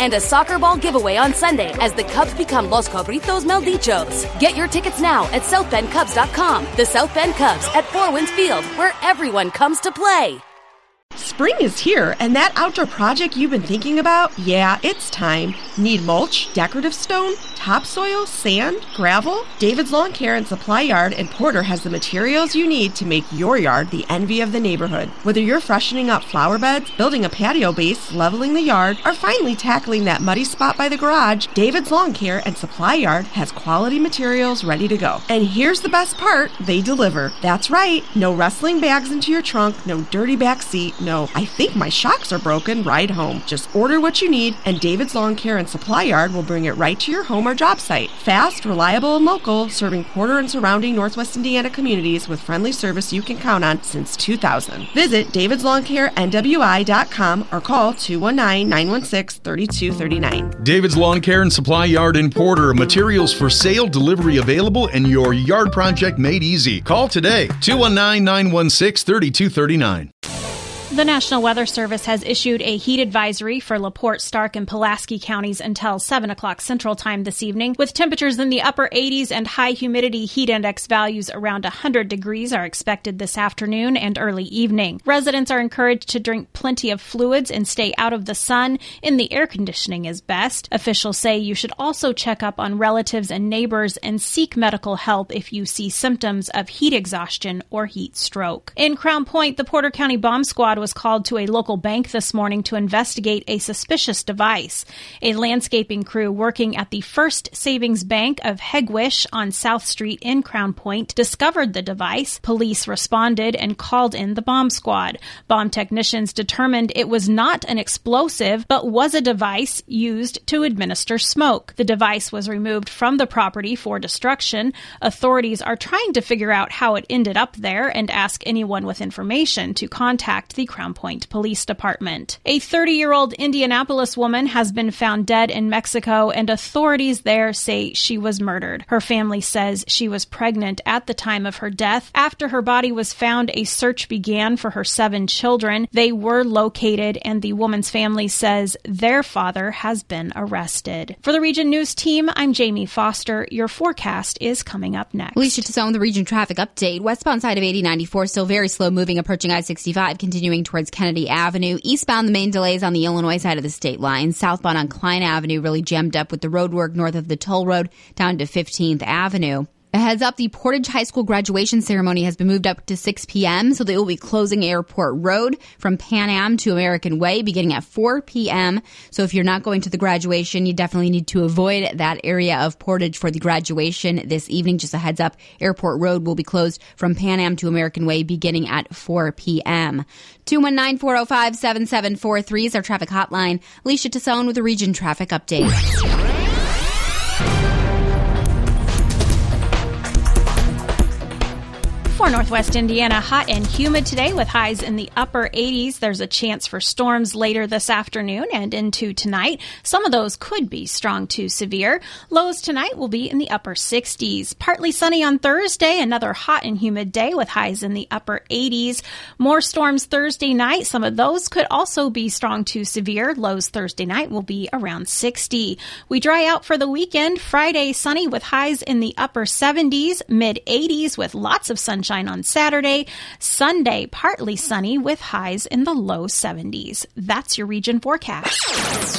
and a soccer ball giveaway on Sunday as the Cubs become Los Cabritos Maldichos. Get your tickets now at SouthBendCubs.com. The South Bend Cubs at Four Winds Field, where everyone comes to play. Spring is here, and that outdoor project you've been thinking about? Yeah, it's time. Need mulch, decorative stone, topsoil, sand, gravel? David's Lawn Care and Supply Yard in Porter has the materials you need to make your yard the envy of the neighborhood. Whether you're freshening up flower beds, building a patio base, leveling the yard, or finally tackling that muddy spot by the garage, David's Lawn Care and Supply Yard has quality materials ready to go. And here's the best part, they deliver. That's right, no wrestling bags into your trunk, no dirty back seat, no, I think my shocks are broken, ride home. Just order what you need, and David's Lawn Care and Supply Yard will bring it right to your home or job site. Fast, reliable, and local, serving Porter and surrounding Northwest Indiana communities with friendly service you can count on since 2000. Visit davidsLawnCareNWI.com or call 219-916-3239. David's Lawn Care and Supply Yard in Porter. Materials for sale, delivery available, and your yard project made easy. Call today, 219-916-3239. The National Weather Service has issued a heat advisory for LaPorte, Stark, and Pulaski counties until 7 o'clock Central Time this evening, with temperatures in the upper 80s and high humidity heat index values around 100 degrees are expected this afternoon and early evening. Residents are encouraged to drink plenty of fluids and stay out of the sun. In the air conditioning is best. Officials say you should also check up on relatives and neighbors and seek medical help if you see symptoms of heat exhaustion or heat stroke. In Crown Point, the Porter County Bomb Squad was called to a local bank this morning to investigate a suspicious device. A landscaping crew working at the First Savings Bank of Hegwish on South Street in Crown Point discovered the device. Police responded and called in the bomb squad. Bomb technicians determined it was not an explosive, but was a device used to administer smoke. The device was removed from the property for destruction. Authorities are trying to figure out how it ended up there and ask anyone with information to contact the Crown Point Police Department. A 30-year-old Indianapolis woman has been found dead in Mexico, and authorities there say she was murdered. Her family says she was pregnant at the time of her death. After her body was found, a search began for her 7 children. They were located, and the woman's family says their father has been arrested. For the Region News Team, I'm Jamie Foster. Your forecast is coming up next. Alicia Tassone, the Region Traffic Update. Westbound side of 8094 still very slow moving, approaching I-65, continuing towards Kennedy Avenue. Eastbound, the main delays on the Illinois side of the state line. Southbound on Klein Avenue really jammed up with the road work north of the toll road down to 15th Avenue. A heads up, the Portage High School graduation ceremony has been moved up to 6 p.m., so they will be closing Airport Road from Pan Am to American Way beginning at 4 p.m. So if you're not going to the graduation, you definitely need to avoid that area of Portage for the graduation this evening. Just a heads up, Airport Road will be closed from Pan Am to American Way beginning at 4 p.m. 219-405-7743 is our traffic hotline. Alicia Tassone with the Region Traffic Update. For Northwest Indiana, hot and humid today with highs in the upper 80s. There's a chance for storms later this afternoon and into tonight. Some of those could be strong to severe. Lows tonight will be in the upper 60s. Partly sunny on Thursday, another hot and humid day with highs in the upper 80s. More storms Thursday night. Some of those could also be strong to severe. Lows Thursday night will be around 60. We dry out for the weekend. Friday, sunny with highs in the upper 70s, mid 80s with lots of sunshine on Saturday. Sunday, partly sunny with highs in the low 70s. That's your region forecast.